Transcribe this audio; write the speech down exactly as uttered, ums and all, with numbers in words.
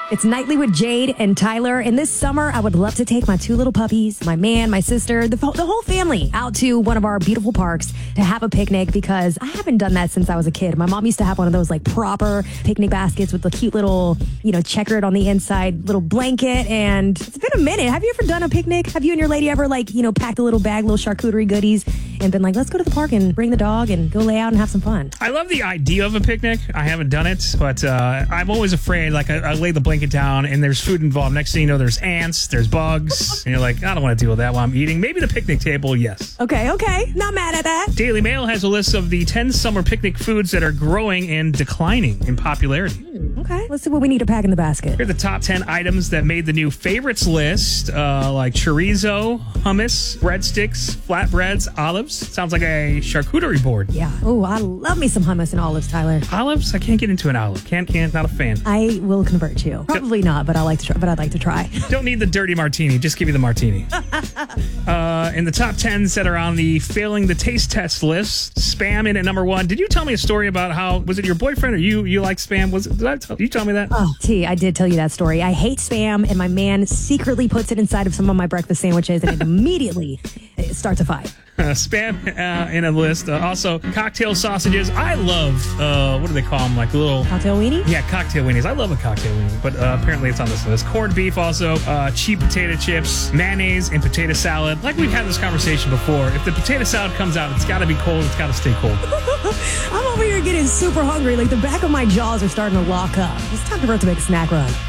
It's Nightly with Jade and Tyler. And this summer, I would love to take my two little puppies, my man, my sister, the, the whole family out to one of our beautiful parks to have a picnic because I haven't done that since I was a kid. My mom used to have one of those like proper picnic baskets with the cute little, you know, checkered on the inside little blanket. And it's been a minute. Have you ever done a picnic? Have you and your lady ever like, you know, packed a little bag, little charcuterie goodies and been like, let's go to the park and bring the dog and go lay out and have some fun? I love the idea of a picnic. I haven't done it, but uh, I'm always afraid. Like I, I lay the blanket down and there's food involved. Next thing you know, there's ants, there's bugs, and you're like, I don't want to deal with that while I'm eating. Maybe the picnic table, yes. Okay, okay. Not mad at that. Daily Mail has a list of the ten summer picnic foods that are growing and declining in popularity. Okay, let's see what we need to pack in the basket. Here are the top ten items that made the new favorites list, uh, like chorizo, hummus, breadsticks, flatbreads, olives. Sounds like a charcuterie board. Yeah. Oh, I love me some hummus and olives, Tyler. Olives? I can't get into an olive. Can't, can't, not a fan. I will convert you. Probably not, but I like to try. But I'd like to try. Don't need the dirty martini. Just give me the martini. uh, in the top tens that are on the failing the taste test list, Spam in at number one. Did you tell me a story about how, was it your boyfriend or you you like Spam? Was it, did I tell, did you tell me that? Oh, T, I did tell you that story. I hate Spam, and my man secretly puts it inside of some of my breakfast sandwiches, and it immediately it starts a fight. Uh, spam uh, in a list. Uh, also, cocktail sausages. I love, uh, what do they call them? Like little... Cocktail weenie? Yeah, cocktail weenies. I love a cocktail weenie, but uh, apparently it's on this list. Corned beef also, uh, cheap potato chips, mayonnaise, and potato salad. Like we've had this conversation before, if the potato salad comes out, it's got to be cold. It's got to stay cold. I'm over here getting super hungry. Like the back of my jaws are starting to lock up. It's time for us to make a snack run.